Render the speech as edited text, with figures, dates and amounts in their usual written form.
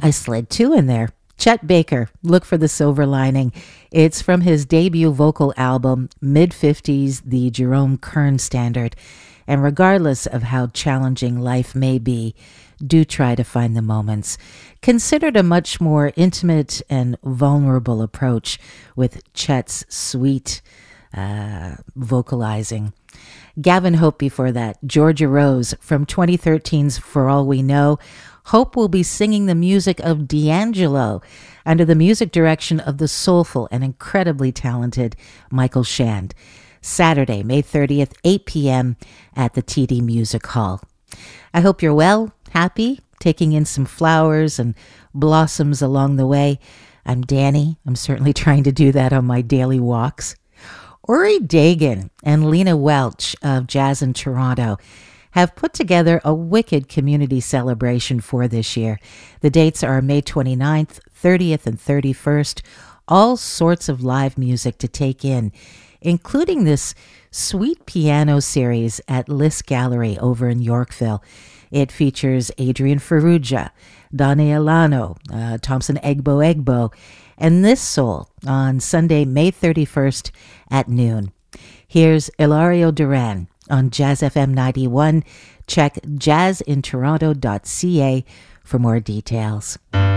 I slid two in there. Chet Baker, Look for the Silver Lining. It's from his debut vocal album, Mid-50s, the Jerome Kern Standard. And regardless of how challenging life may be, do try to find the moments. Considered a much more intimate and vulnerable approach with Chet's sweet vocalizing. Gavin Hope before that. Georgia Rose from 2013's For All We Know. Hope will be singing the music of D'Angelo under the music direction of the soulful and incredibly talented Michael Shand. Saturday, May 30th, 8 p.m. at the TD Music Hall. I hope you're well, happy, taking in some flowers and blossoms along the way. I'm Danny. I'm certainly trying to do that on my daily walks. Uri Dagan and Lena Welch of Jazz in Toronto have put together a wicked community celebration for this year. The dates are May 29th, 30th, and 31st. All sorts of live music to take in, including this sweet piano series at Liss Gallery over in Yorkville. It features Adrian Ferrugia, Donny Alano, Thompson Egbo, and This Soul on Sunday, May 31st at noon. Here's Ilario Duran on Jazz FM 91. Check jazzintoronto.ca for more details.